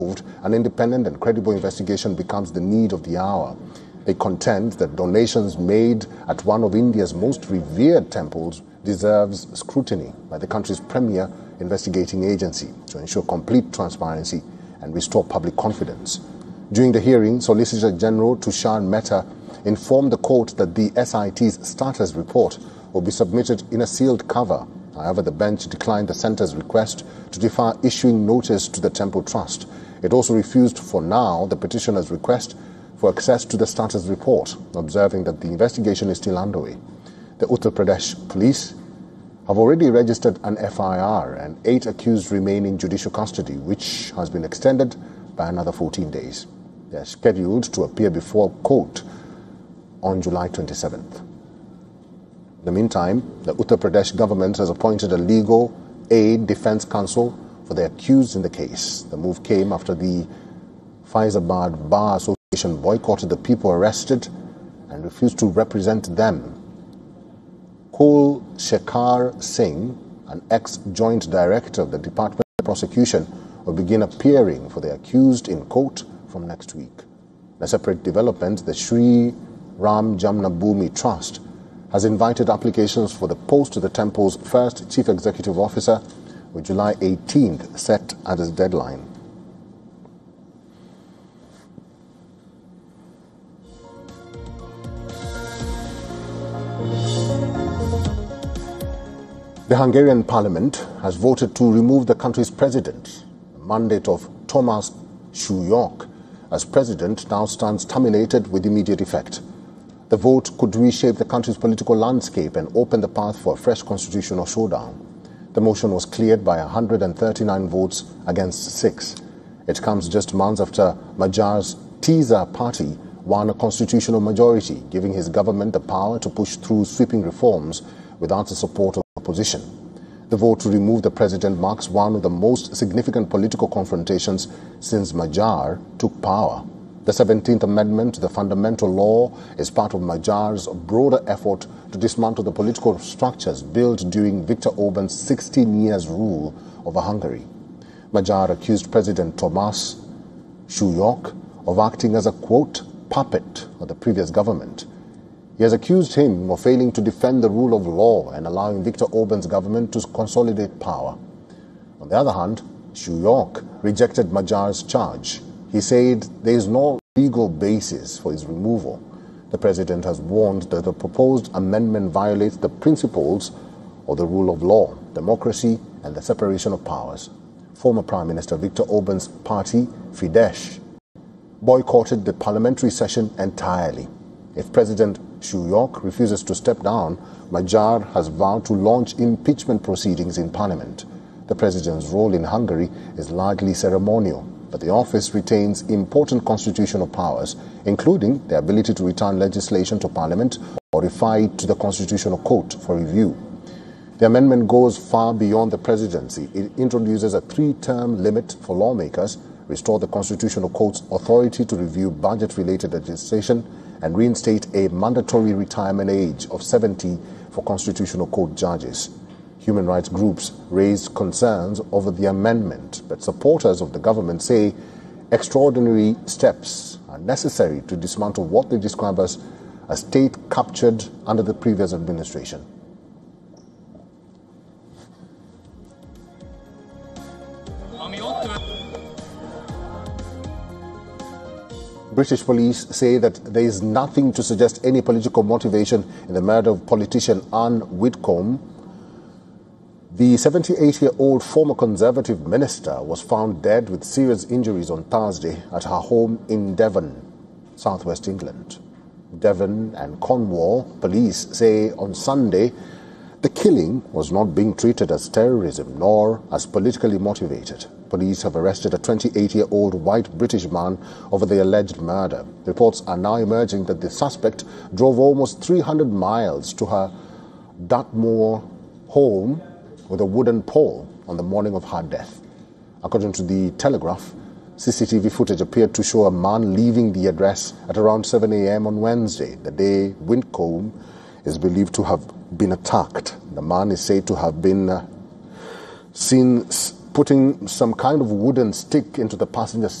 an independent and credible investigation becomes the need of the hour. They contend that donations made at one of India's most revered temples deserves scrutiny by the country's premier investigating agency to ensure complete transparency and restore public confidence. During the hearing, Solicitor General Tushar Mehta informed the court that the SIT's status report will be submitted in a sealed cover. However, the bench declined the centre's request to defer issuing notice to the Temple Trust. It also refused for now the petitioner's request for access to the status report, observing that the investigation is still underway. The Uttar Pradesh police have already registered an FIR and 8 accused remain in judicial custody, which has been extended by another 14 days. They are scheduled to appear before court on July 27th. In the meantime, the Uttar Pradesh government has appointed a legal aid defense counsel for the accused in the case. The move came after the Faizabad Bar Association boycotted the people arrested and refused to represent them. Kul Shekhar Singh, an ex-joint director of the Department of Prosecution, will begin appearing for the accused in court from next week. In a separate development, the Sri Ram Jamnabhoomi Trust has invited applications for the post of the temple's first chief executive officer, with July 18th set as its deadline. The Hungarian parliament has voted to remove the country's president. The mandate of Thomas Shulyok as president now stands terminated with immediate effect. The vote could reshape the country's political landscape and open the path for a fresh constitutional showdown. The motion was cleared by 139 votes against 6. It comes just months after Magyar's Tisza party won a constitutional majority, giving his government the power to push through sweeping reforms without the support of the opposition. The vote to remove the president marks one of the most significant political confrontations since Magyar took power. The 17th Amendment to the Fundamental Law is part of Magyar's broader effort to dismantle the political structures built during Viktor Orban's 16 years rule over Hungary. Magyar accused President Thomas Shulyok of acting as a, quote, puppet of the previous government. He has accused him of failing to defend the rule of law and allowing Viktor Orban's government to consolidate power. On the other hand, Shulyok rejected Magyar's charge. He said there is no legal basis for his removal. The president has warned that the proposed amendment violates the principles of the rule of law, democracy, and the separation of powers. Former Prime Minister Viktor Orban's party, Fidesz, boycotted the parliamentary session entirely. If President Shulyok refuses to step down, Magyar has vowed to launch impeachment proceedings in parliament. The president's role in Hungary is largely ceremonial, but the office retains important constitutional powers, including the ability to return legislation to parliament or refer it to the Constitutional Court for review. The amendment goes far beyond the presidency. It introduces a 3-term limit for lawmakers, restores the Constitutional Court's authority to review budget-related legislation, and reinstate a mandatory retirement age of 70 for Constitutional Court judges. Human rights groups raised concerns over the amendment, but supporters of the government say extraordinary steps are necessary to dismantle what they describe as a state captured under the previous administration. British police say that there is nothing to suggest any political motivation in the murder of politician Anne Whitcomb. The 78-year-old former Conservative minister was found dead with serious injuries on Thursday at her home in Devon, southwest England. Devon and Cornwall police say on Sunday the killing was not being treated as terrorism nor as politically motivated. Police have arrested a 28-year-old white British man over the alleged murder. Reports are now emerging that the suspect drove almost 300 miles to her Dartmoor home with a wooden pole on the morning of her death. According to the Telegraph, CCTV footage appeared to show a man leaving the address at around 7 a.m. on Wednesday, the day Whitcomb is believed to have been attacked. The man is said to have been seen putting some kind of wooden stick into the passenger